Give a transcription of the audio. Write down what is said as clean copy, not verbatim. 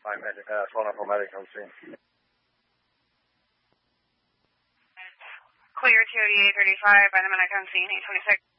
phone up for medic on scene. Clear to 8835 by the medic on scene, 826.